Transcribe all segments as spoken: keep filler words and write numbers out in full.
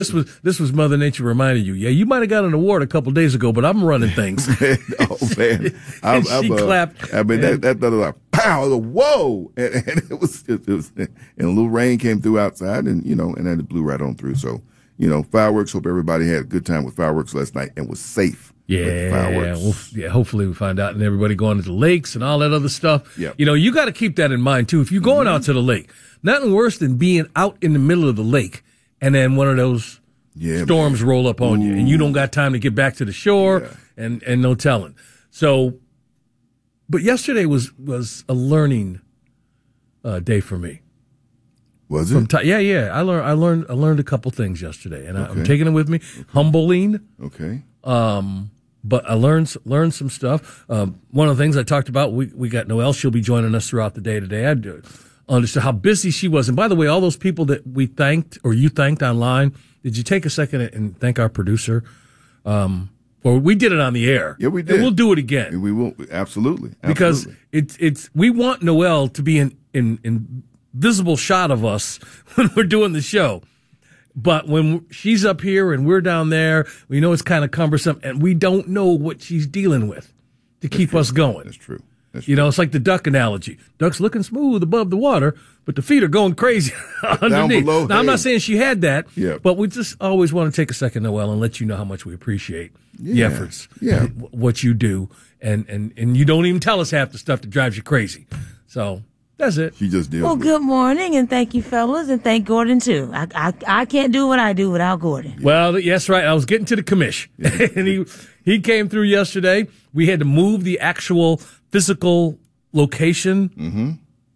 This was this was Mother Nature reminding you. Yeah, you might have got an award a couple days ago, but I'm running things. Oh man, I, and she I, uh, clapped. I mean that that, that was like pow, was like, whoa, and, and it was it, it was, and a little rain came through outside, and you know, and then it blew right on through. So you know, fireworks. Hope everybody had a good time with fireworks last night and was safe. Yeah, fireworks. Well, yeah. Hopefully we find out, and everybody going to the lakes and all that other stuff. Yep. You know, you got to keep that in mind too. If you're going mm-hmm. out to the lake, nothing worse than being out in the middle of the lake and then one of those yeah, storms man. roll up on Ooh. you, and you don't got time to get back to the shore, yeah. and and no telling. So, but yesterday was was a learning uh, day for me. Was it? T- yeah, yeah. I learned I learned I learned a couple things yesterday, and okay. I, I'm taking it with me. Okay. Humbling. Okay. Um. But I learned learned some stuff. Um, one of the things I talked about, we we got Noelle. She'll be joining us throughout the day today. I understood how busy she was. And by the way, all those people that we thanked or you thanked online, did you take a second and thank our producer? Um, or we did it on the air. Yeah, we did. And we'll do it again. And we will absolutely, absolutely. Because it's it's we want Noelle to be in in in visible shot of us when we're doing the show. But when she's up here and we're down there, we know it's kind of cumbersome, and we don't know what she's dealing with to keep That's us going. That's true. That's you true. know, it's like the duck analogy. Duck's looking smooth above the water, but the feet are going crazy underneath. Below, now, hey. I'm not saying she had that, yeah. but we just always want to take a second, Noelle, and let you know how much we appreciate yeah. the efforts, yeah. what you do, and, and, and you don't even tell us half the stuff that drives you crazy. So that's it. She just did. Well, with good morning, and thank you, fellas, and thank Gordon, too. I I, I can't do what I do without Gordon. Well, yes, right. I was getting to the commish. Yeah. And he he came through yesterday. We had to move the actual physical location mm-hmm.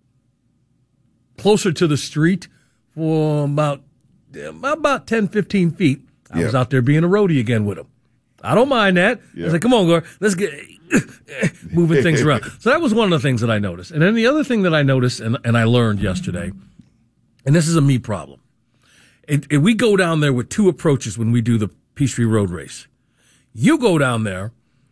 closer to the street for about, about ten, fifteen feet. I yeah. was out there being a roadie again with him. I don't mind that. Yeah. I was like, come on, Gordon, let's get moving things around. So that was one of the things that I noticed. And then the other thing that I noticed and, and I learned yesterday, and this is a me problem, and, and we go down there with two approaches when we do the Peachtree Road Race. You go down there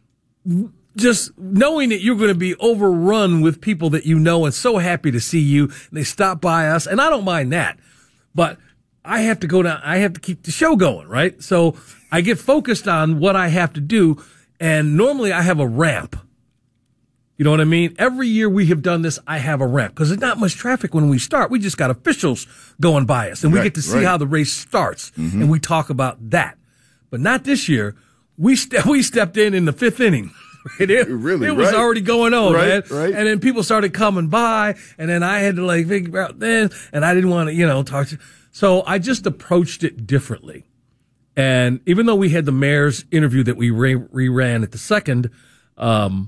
just knowing that you're going to be overrun with people that you know and so happy to see you. And they stop by us, and I don't mind that. But I have to go down. I have to keep the show going, right? So I get focused on what I have to do. And normally I have a ramp. You know what I mean? Every year we have done this, I have a ramp. Because there's not much traffic when we start. We just got officials going by us. And we right, get to see right. how the race starts. Mm-hmm. And we talk about that. But not this year. We ste- we stepped in in the fifth inning. It, it, really, it was right. already going on, right, man. Right. And then people started coming by. And then I had to like figure out then. And I didn't want to, you know, talk to. So I just approached it differently. And even though we had the mayor's interview that we re- reran at the second um,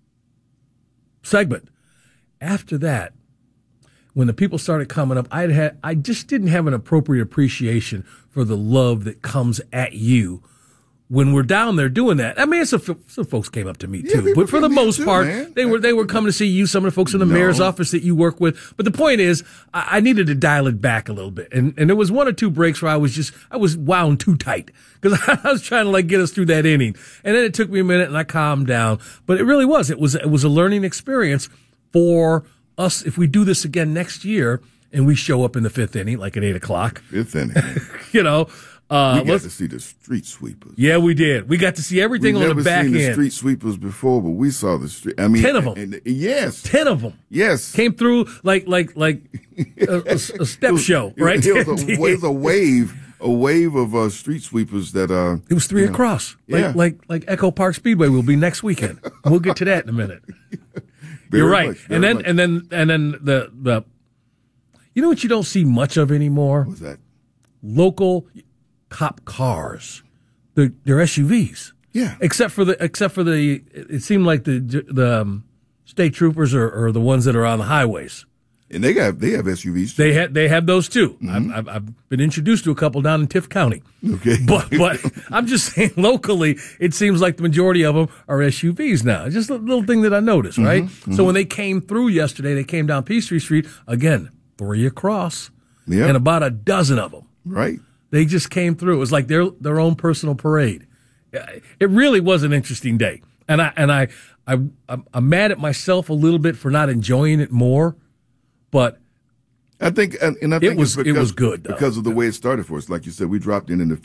segment, after that, when the people started coming up, I had I just didn't have an appropriate appreciation for the love that comes at you when we're down there doing that. I mean, some, some folks came up to me too, yeah, but for the most too, part, man. they were they were coming to see you. Some of the folks in the no. mayor's office that you work with. But the point is, I, I needed to dial it back a little bit, and and there was one or two breaks where I was just I was wound too tight because I was trying to like get us through that inning, and then it took me a minute, and I calmed down. But it really was it was it was a learning experience for us if we do this again next year, and we show up in the fifth inning like at eight o'clock. Fifth inning, you know. Uh, we got to see the street sweepers. Yeah, we did. We got to see everything We've on the back end. We've never seen end. the street sweepers before, but we saw the street. I mean, ten of them. And, and, yes, ten of them. Yes, came through like like like a, a, a step was, show, right? It was, a, it was a wave, a wave of uh, street sweepers that. Uh, it was three you know, across, like, yeah. like like Echo Park Speedway will be next weekend. We'll get to that in a minute. You're right, much, and then much. and then and then the the. You know what you don't see much of anymore? What's that? Local cop cars, they're, they're S U Vs. Yeah. Except for the except for the, it seemed like the the um, state troopers are, are the ones that are on the highways. And they got they have S U Vs too. They have they have those too. Mm-hmm. I've, I've I've been introduced to a couple down in Tift County. Okay. But but I'm just saying locally, it seems like the majority of them are S U Vs now. It's just a little thing that I noticed, right? Mm-hmm. So when they came through yesterday, they came down Peachtree Street again, three across, yeah. and about a dozen of them. Right. They just came through. It was like their their own personal parade. It really was an interesting day, and I and I I I'm, I'm mad at myself a little bit for not enjoying it more. But I think, and, and I think it was it's because, it was good though. because of the way it started for us. Like you said, we dropped in in the